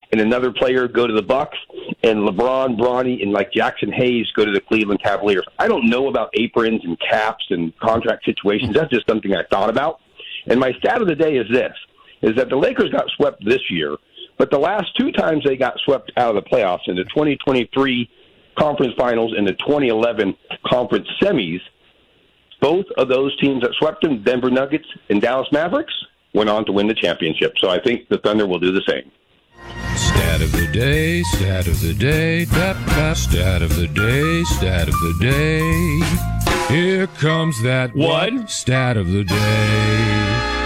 and another player go to the Bucks, and LeBron, Bronny, and like Jackson Hayes go to the Cleveland Cavaliers. I don't know about aprons and caps and contract situations. That's just something I thought about. And my stat of the day is this, is that the Lakers got swept this year, but the last two times they got swept out of the playoffs, in the 2023 conference finals and the 2011 conference semis, both of those teams that swept them, Denver Nuggets and Dallas Mavericks, went on to win the championship. So I think the Thunder will do the same. Stat of the day, stat of the day, stat of the day, stat of the day. Here comes that what? Stat of the day.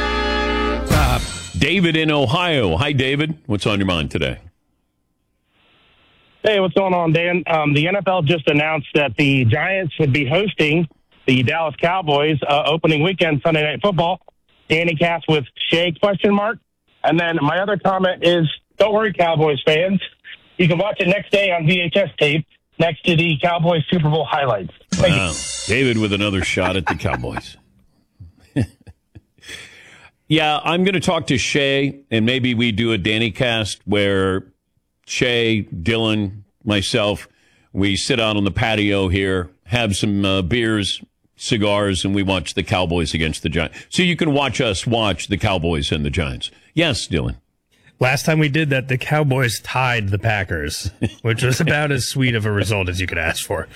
David in Ohio. Hi, David. What's on your mind today? Hey, what's going on, Dan? The NFL just announced that the Giants would be hosting the Dallas Cowboys opening weekend, Sunday Night Football. Danny Cast with Shea, ? And then my other comment is, don't worry, Cowboys fans. You can watch it next day on VHS tape next to the Cowboys Super Bowl highlights. Thank you. David with another shot at the Cowboys. Yeah, I'm going to talk to Shea, and maybe we do a Danny Cast where Shea, Dylan, myself, we sit out on the patio here, have some beers, cigars, and we watch the Cowboys against the Giants. So you can watch us watch the Cowboys and the Giants. Yes, Dylan. Last time we did that, the Cowboys tied the Packers, which was about as sweet of a result as you could ask for.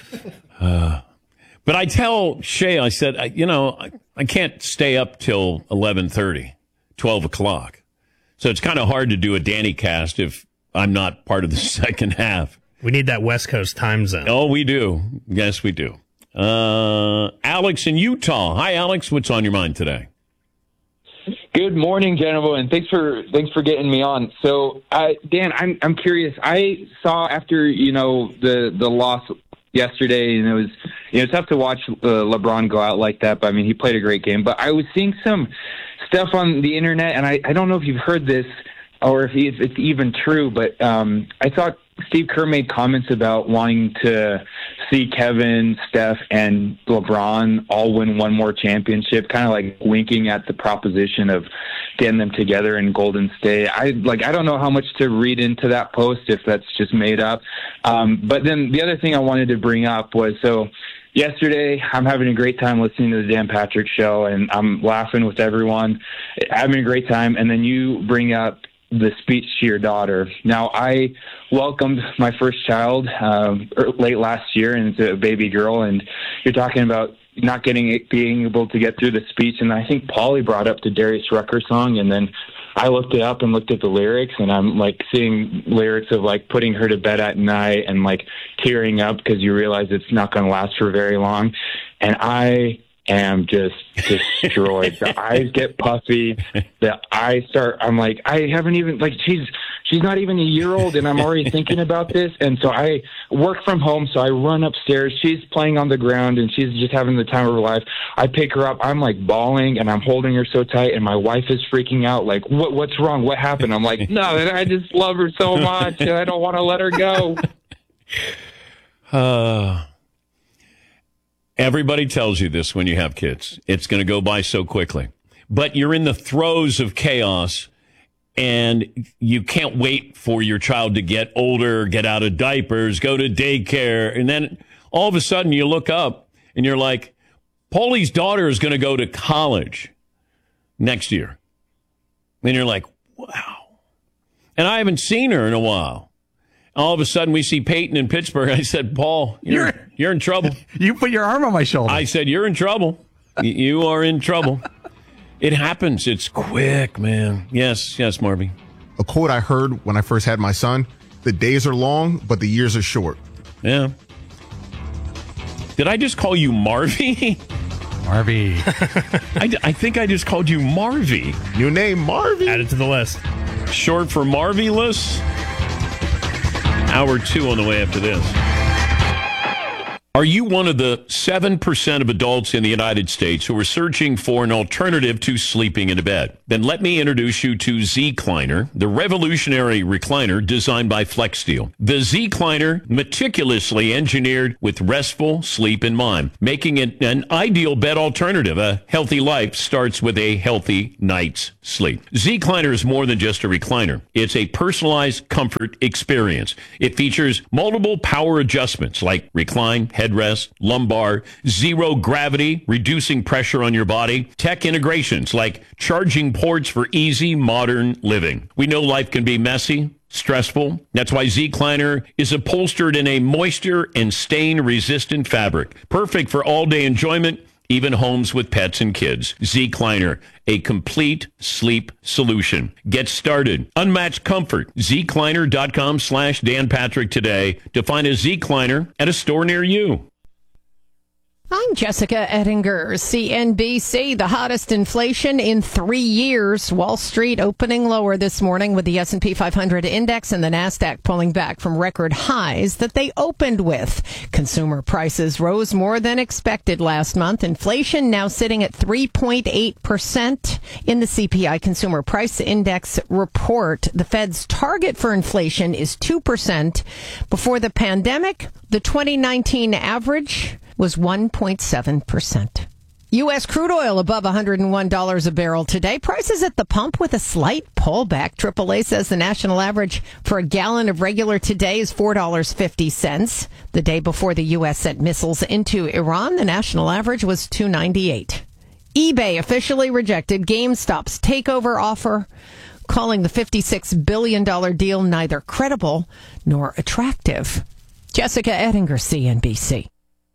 But I tell Shea, I said, I can't stay up till 11:30, 12 o'clock. So it's kind of hard to do a Danny Cast if I'm not part of the second half. We need that West Coast time zone. Oh, we do. Yes, we do. Alex in Utah. Hi, Alex. What's on your mind today? Good morning, gentlemen. Thanks for getting me on. So, Dan, I'm curious. I saw after the loss yesterday, and it was tough to watch LeBron go out like that. But I mean, he played a great game. But I was seeing some stuff on the internet, and I don't know if you've heard this or if it's even true. But I thought Steve Kerr made comments about wanting to see Kevin, Steph, and LeBron all win one more championship, kind of like winking at the proposition of getting them together in Golden State. I don't know how much to read into that post, if that's just made up. But then the other thing I wanted to bring up was, so yesterday I'm having a great time listening to the Dan Patrick Show, and I'm laughing with everyone, having a great time, and then you bring up the speech to your daughter. Now, I welcomed my first child late last year, and it's a baby girl, and you're talking about not being able to get through the speech, and I think Paulie brought up the Darius Rucker song, and then I looked it up and looked at the lyrics, and I'm like seeing lyrics of like putting her to bed at night and like tearing up because you realize it's not going to last for very long, and I am just destroyed. The eyes get puffy. I'm like, I haven't even, like, she's not even a year old, and I'm already thinking about this. And so I work from home, so I run upstairs. She's playing on the ground, and she's just having the time of her life. I pick her up. I'm like bawling, and I'm holding her so tight, and my wife is freaking out. Like, what's wrong? What happened? I'm like, no, I just love her so much, and I don't want to let her go. Everybody tells you this when you have kids. It's going to go by so quickly. But you're in the throes of chaos, and you can't wait for your child to get older, get out of diapers, go to daycare. And then all of a sudden you look up, and you're like, Paulie's daughter is going to go to college next year. And you're like, wow. And I haven't seen her in a while. All of a sudden, we see Peyton in Pittsburgh. I said, Paul, you're in trouble. You put your arm on my shoulder. I said, you're in trouble. You are in trouble. It happens. It's quick, man. Yes, Marvy. A quote I heard when I first had my son: the days are long, but the years are short. Yeah. Did I just call you Marvy? Marvy. I think I just called you Marvy. New name, Marvy. Add it to the list. Short for Marvelous. Hour 2 on the way after this. Are you one of the 7% of adults in the United States who are searching for an alternative to sleeping in a bed? Then let me introduce you to Zecliner, the revolutionary recliner designed by FlexSteel. The Zecliner, meticulously engineered with restful sleep in mind, making it an ideal bed alternative. A healthy life starts with a healthy night's sleep. Zecliner is more than just a recliner. It's a personalized comfort experience. It features multiple power adjustments like recline, headrest, lumbar, zero gravity, reducing pressure on your body, tech integrations like charging ports for easy modern living. We know life can be messy, stressful. That's why Zecliner is upholstered in a moisture and stain-resistant fabric, perfect for all-day enjoyment, even homes with pets and kids. Zecliner, a complete sleep solution. Get started. Unmatched comfort. Zecliner.com/Dan Patrick today to find a Zecliner at a store near you. I'm Jessica Ettinger, CNBC. The hottest inflation in 3 years. Wall Street opening lower this morning with the S&P 500 index and the NASDAQ pulling back from record highs that they opened with. Consumer prices rose more than expected last month. Inflation now sitting at 3.8% in the CPI Consumer Price Index report. The Fed's target for inflation is 2%. Before the pandemic, the 2019 average was 1.7%. U.S. crude oil above $101 a barrel today. Prices at the pump with a slight pullback. AAA says the national average for a gallon of regular today is $4.50. The day before the U.S. sent missiles into Iran, the national average was $2.98. eBay officially rejected GameStop's takeover offer, calling the $56 billion deal neither credible nor attractive. Jessica Ettinger, CNBC.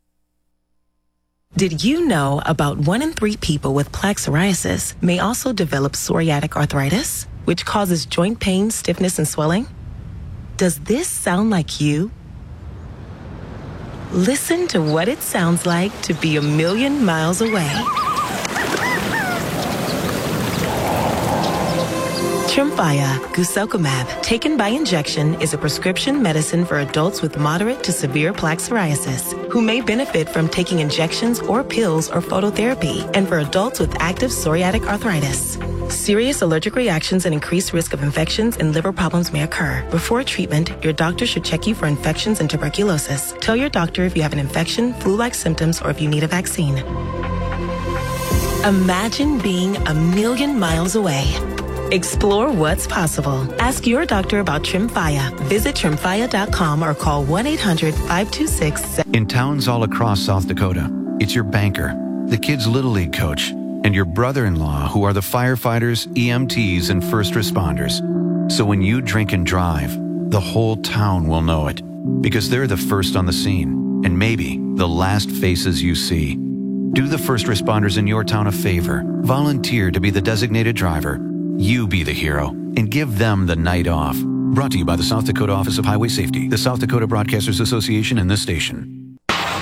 Did you know about 1 in 3 people with plaque psoriasis may also develop psoriatic arthritis, which causes joint pain, stiffness, and swelling? Does this sound like you? Listen to what it sounds like to be a million miles away. Tremfya guselkumab, taken by injection, is a prescription medicine for adults with moderate to severe plaque psoriasis who may benefit from taking injections or pills or phototherapy, and for adults with active psoriatic arthritis. Serious allergic reactions and increased risk of infections and liver problems may occur. Before treatment, your doctor should check you for infections and tuberculosis. Tell your doctor if you have an infection, flu-like symptoms, or if you need a vaccine. Imagine being a million miles away. Explore what's possible. Ask your doctor about Tremfya. Visit Tremfya.com or call 1-800-526... In towns all across South Dakota, it's your banker, the kid's Little League coach, and your brother-in-law who are the firefighters, EMTs, and first responders. So when you drink and drive, the whole town will know it, because they're the first on the scene, and maybe the last faces you see. Do the first responders in your town a favor. Volunteer to be the designated driver. You be the hero, and give them the night off. Brought to you by the South Dakota Office of Highway Safety, the South Dakota Broadcasters Association, and this station.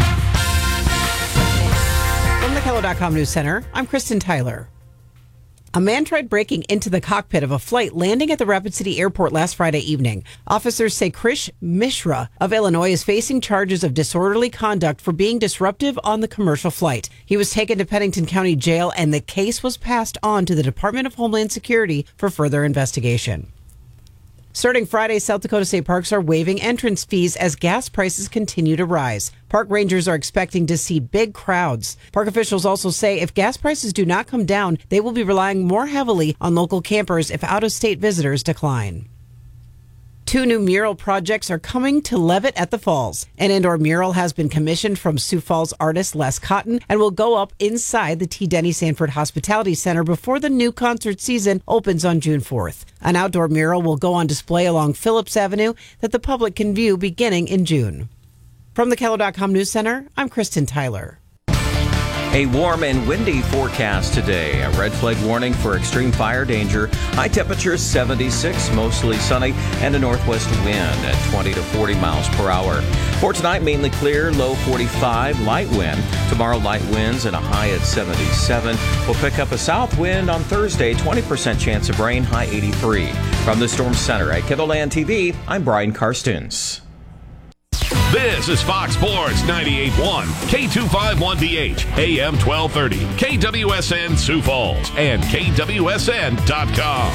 From the Kello.com News Center, I'm Kristen Tyler. A man tried breaking into the cockpit of a flight landing at the Rapid City Airport last Friday evening. Officers say Krish Mishra of Illinois is facing charges of disorderly conduct for being disruptive on the commercial flight. He was taken to Pennington County Jail, and the case was passed on to the Department of Homeland Security for further investigation. Starting Friday, South Dakota State Parks are waiving entrance fees as gas prices continue to rise. Park rangers are expecting to see big crowds. Park officials also say if gas prices do not come down, they will be relying more heavily on local campers if out-of-state visitors decline. 2 new mural projects are coming to Levitt at the Falls. An indoor mural has been commissioned from Sioux Falls artist Les Cotton and will go up inside the T. Denny Sanford Hospitality Center before the new concert season opens on June 4th. An outdoor mural will go on display along Phillips Avenue that the public can view beginning in June. From the Kello.com News Center, I'm Kristen Tyler. A warm and windy forecast today. A red flag warning for extreme fire danger. High temperatures 76, mostly sunny, and a northwest wind at 20 to 40 miles per hour. For tonight, mainly clear, low 45, light wind. Tomorrow, light winds and a high at 77. We'll pick up a south wind on Thursday, 20% chance of rain, high 83. From the Storm Center at KENDLLAND TV, I'm Brian Karstens. This is Fox Sports 98.1, K251BH, AM 1230, KWSN Sioux Falls, and KWSN.com.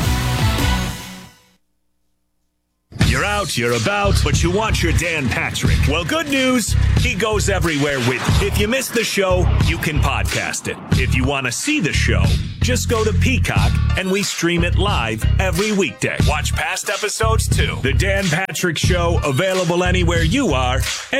You're out, you're about, but you want your Dan Patrick. Well, good news, he goes everywhere with you. If you missed the show, you can podcast it. If you want to see the show, just go to Peacock, and we stream it live every weekday. Watch past episodes, too. The Dan Patrick Show, available anywhere you are.